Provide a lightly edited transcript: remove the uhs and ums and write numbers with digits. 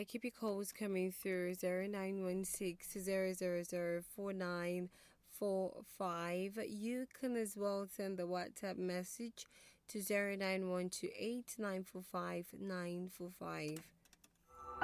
Alright, keep your calls coming through 0916 0004945. You can as well send the WhatsApp message to 09128945 945.